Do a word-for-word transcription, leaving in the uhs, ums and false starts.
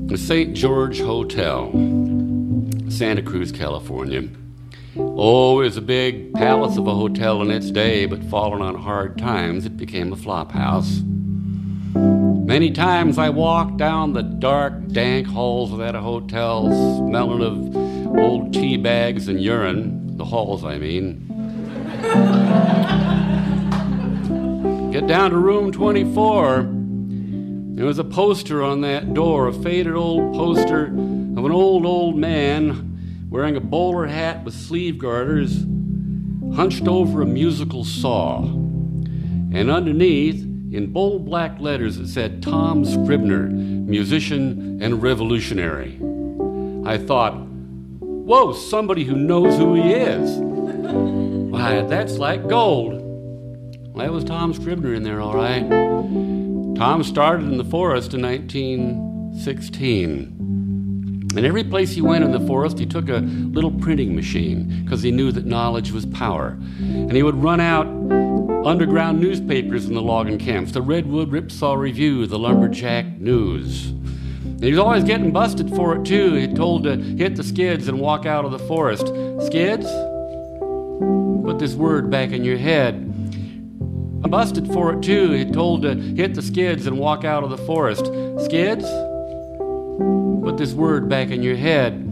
The Saint George Hotel, Santa Cruz, California. Oh, it was a big palace of a hotel in its day, but falling on hard times, it became a flop house. Many times I walked down the dark, dank halls of that hotel, smelling of old tea bags and urine, the halls, I mean. Get down to room twenty-four. There was a poster on that door, a faded old poster of an old, old man wearing a bowler hat with sleeve garters, hunched over a musical saw. And underneath, in bold black letters, it said, Tom Scribner, musician and revolutionary. I thought, whoa, somebody who knows who he is. Why, that's like gold. Well, that was Tom Scribner in there, all right. Tom started in the forest in nineteen sixteen. And every place he went in the forest, he took a little printing machine because he knew that knowledge was power. And he would run out underground newspapers in the logging camps, the Redwood Ripsaw Review, the Lumberjack News. And he was always getting busted for it, too. He told to hit the skids and walk out of the forest. Skids? Put this word back in your head. I'm busted for it, too. He told to hit the skids and walk out of the forest. Skids? Put this word back in your head.